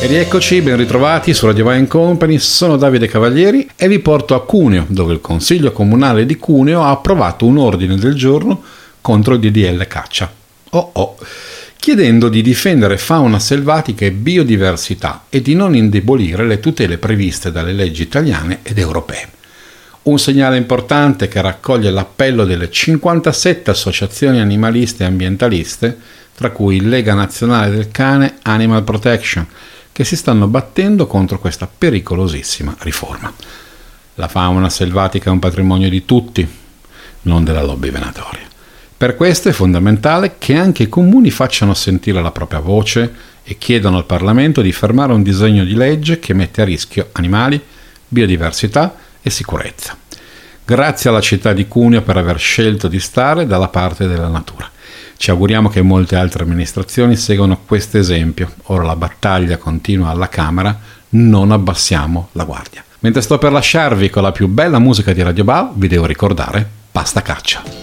E rieccoci, ben ritrovati su Radio Wine Company, sono Davide Cavalieri e vi porto a Cuneo, dove il Consiglio Comunale di Cuneo ha approvato un ordine del giorno contro il DDL caccia. Chiedendo di difendere fauna selvatica e biodiversità e di non indebolire le tutele previste dalle leggi italiane ed europee. Un segnale importante che raccoglie l'appello delle 57 associazioni animaliste e ambientaliste, tra cui Lega Nazionale del Cane Animal Protection, che si stanno battendo contro questa pericolosissima riforma. La fauna selvatica è un patrimonio di tutti, non della lobby venatoria. Per questo è fondamentale che anche i comuni facciano sentire la propria voce e chiedano al Parlamento di fermare un disegno di legge che mette a rischio animali, biodiversità e sicurezza. Grazie alla città di Cuneo per aver scelto di stare dalla parte della natura. Ci auguriamo che molte altre amministrazioni seguano questo esempio. Ora la battaglia continua alla Camera, non abbassiamo la guardia. Mentre sto per lasciarvi con la più bella musica di Radio Bao, vi devo ricordare: basta caccia.